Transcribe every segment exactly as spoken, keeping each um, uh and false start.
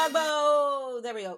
Dogbo! There we go.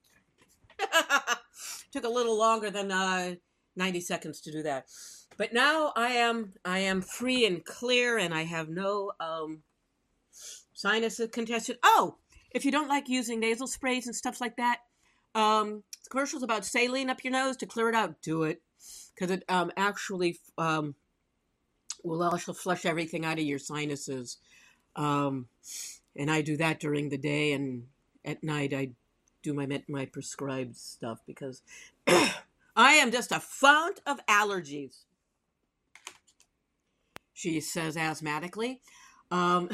Took a little longer than uh, ninety seconds to do that. But now I am I am free and clear, and I have no um, sinus congestion. Oh, if you don't like using nasal sprays and stuff like that, um, commercials about saline up your nose to clear it out, do it. Because it um, actually um, will also flush everything out of your sinuses. Um, and I do that during the day, and at night I do my my prescribed stuff because I am just a fount of allergies, she says asthmatically. Um,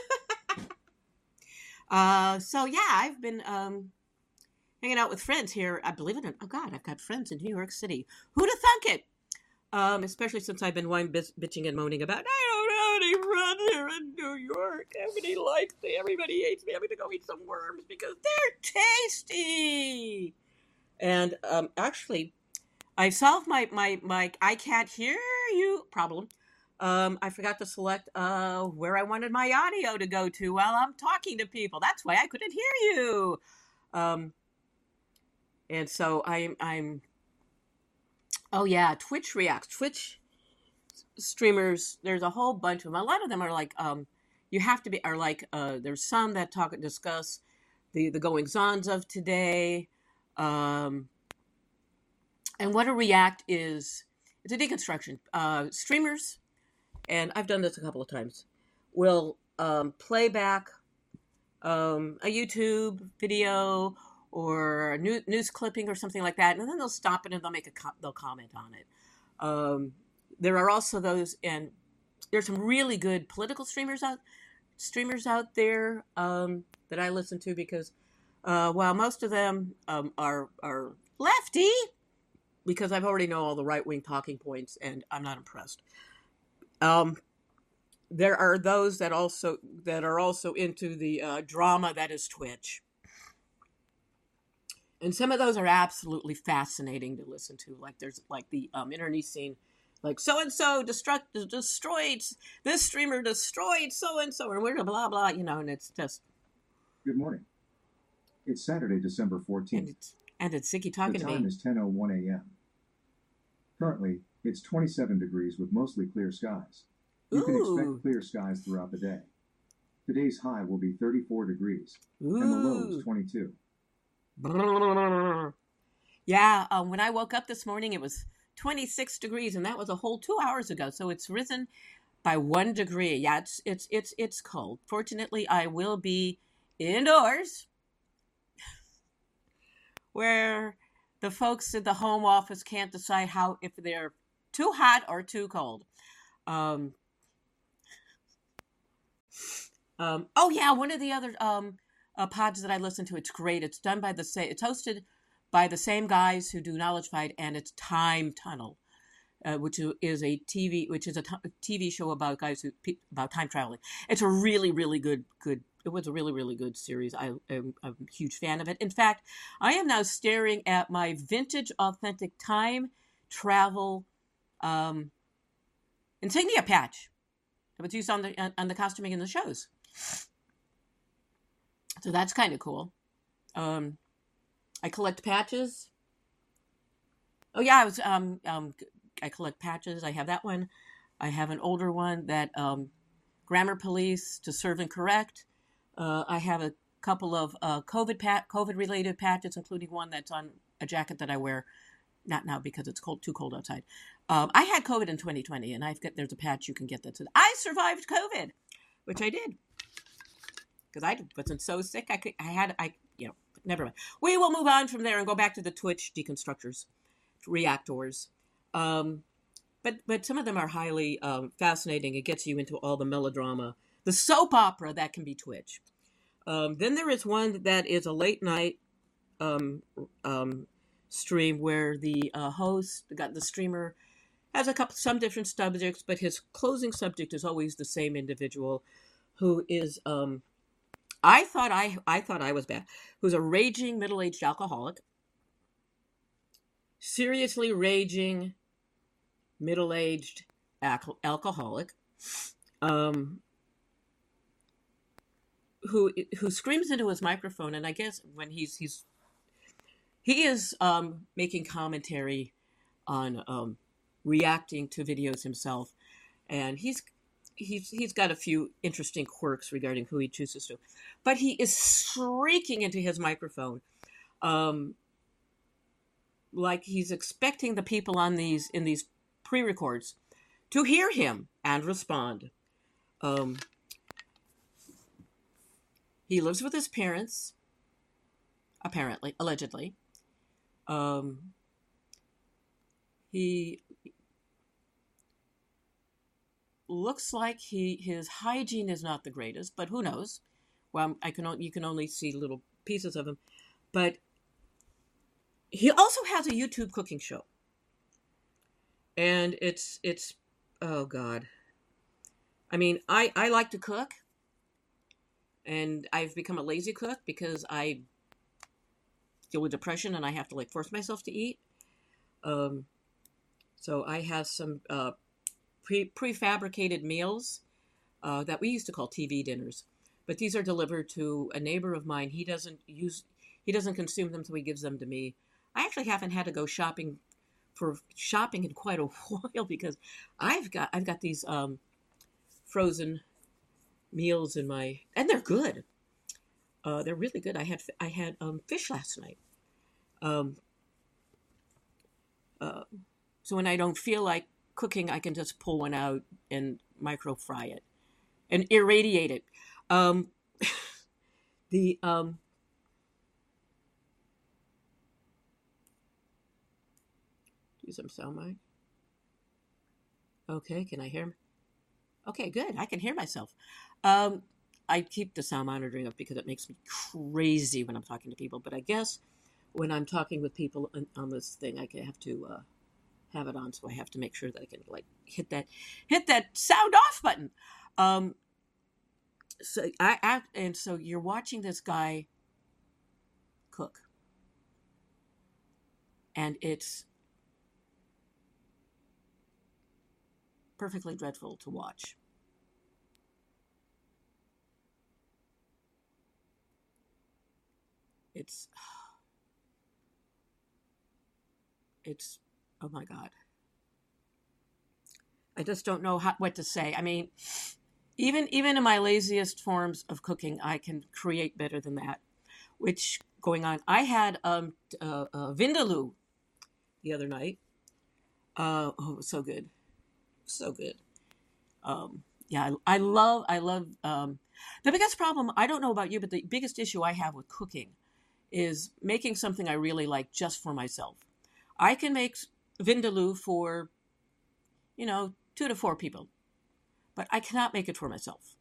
uh, so yeah, I've been um, hanging out with friends here. I believe it. Oh God, I've got friends in New York City. Who'd have thunk it? Um, especially since I've been wine bitching and moaning about, I don't have any friends here in New York. Everybody likes me. Everybody hates me. I'm going to go eat some worms because they're tasty. And um, actually, I solved my, my, my I can't hear you problem. Um, I forgot to select uh, where I wanted my audio to go to while I'm talking to people. That's why I couldn't hear you. Um, and so I'm... I'm Oh, yeah, Twitch Reacts. Twitch streamers, there's a whole bunch of them. A lot of them are like, um, you have to be, are like, uh, there's some that talk and discuss the, the goings-ons of today. Um, and what a React is, it's a deconstruction. Uh, streamers, and I've done this a couple of times, will um, play back um, a YouTube video or a new, news clipping or something like that, and then they'll stop it and they'll make a co- they'll comment on it. Um, there are also those, and there's some really good political streamers out streamers out there um, that I listen to because uh, while most of them um, are are lefty, because I've already know all the right wing talking points, and I'm not impressed. Um, there are those that also that are also into the uh, drama that is Twitch. And some of those are absolutely fascinating to listen to. Like there's like the um, internecine, like so-and-so destruct, destroyed, this streamer destroyed so-and-so, and we're blah, blah, you know, and it's just. Good morning. It's Saturday, December fourteenth. And it's, and it's Ziggy talking to me. The time is ten oh one a.m. Currently, it's twenty-seven degrees with mostly clear skies. You Ooh. can expect clear skies throughout the day. Today's high will be thirty-four degrees, Ooh. and the low is twenty-two. Yeah, um, when I woke up this morning, it was twenty-six degrees, and that was a whole two hours ago. So it's risen by one degree. Yeah, it's it's it's it's cold. Fortunately, I will be indoors, where the folks at the home office can't decide how if they're too hot or too cold. Um, um, oh yeah, one of the other um. Uh, pods that I listen to. It's great. It's done by the same. It's hosted by the same guys who do Knowledge Fight, and it's Time Tunnel, uh, which is a T V, which is a t- T V show about guys who about time traveling. It's a really, really good, good. It was a really, really good series. I am I'm a huge fan of it. In fact, I am now staring at my vintage, authentic time travel um, insignia patch that was used on the on the costuming in the shows. So that's kind of cool. Um, I collect patches. Oh yeah, I was um um I collect patches. I have that one. I have an older one that um, Grammar Police to Serve and Correct. Uh, I have a couple of uh, COVID pat COVID related patches, including one that's on a jacket that I wear. Not now because it's cold, too cold outside. Um, I had COVID in twenty twenty, and I've got there's a patch you can get that says I survived COVID, which I did. Because I wasn't so sick, I could, I had, I, you know, never mind. We will move on from there and go back to the Twitch deconstructors, reactors. Um, but, but some of them are highly um, fascinating. It gets you into all the melodrama, the soap opera that can be Twitch. Um, then there is one that is a late night um, um, stream where the uh, host, got the streamer, has a couple, some different subjects, but his closing subject is always the same individual who is, um, I thought I I thought I was bad. Who's a raging middle-aged alcoholic. Seriously raging middle-aged al- alcoholic. Um, who who screams into his microphone, and I guess when he's he's he is um, making commentary on um, reacting to videos himself, and he's he's he's got a few interesting quirks regarding who he chooses to, but he is shrieking into his microphone, um, like he's expecting the people on these in these pre-records to hear him and respond. Um, he lives with his parents, apparently, allegedly. Um, he looks like he his hygiene is not the greatest, but who knows? Well, I can you can only see little pieces of him, but he also has a YouTube cooking show, and it's it's oh god. I mean, I I like to cook, and I've become a lazy cook because I deal with depression and I have to like force myself to eat. Um, so I have some uh, pre prefabricated meals uh, that we used to call T V dinners, but these are delivered to a neighbor of mine. He doesn't use he doesn't consume them, so he gives them to me. I actually haven't had to go shopping for shopping in quite a while because I've got I've got these um, frozen meals in my and they're good. Uh, they're really good. I had I had um, fish last night. Um, uh, so when I don't feel like cooking, I can just pull one out and micro fry it and irradiate it. Um, the um, do some sound mic. Okay, can I hear? Okay, good. I can hear myself. Um, I keep the sound monitoring up because it makes me crazy when I'm talking to people. But I guess when I'm talking with people on, on this thing, I have to uh, have it on, so I have to make sure that I can like hit that hit that sound off button. Um, so I, I and so you're watching this guy cook, and it's perfectly dreadful to watch. It's it's oh my god. I just don't know how, what to say. I mean, even even in my laziest forms of cooking, I can create better than that. Which going on, I had um uh, uh, vindaloo the other night. Uh, oh, it was so good, so good. Um, yeah, I, I love I love um, the biggest problem. I don't know about you, but the biggest issue I have with cooking is making something I really like just for myself. I can make vindaloo for, you know, two to four people, but I cannot make it for myself.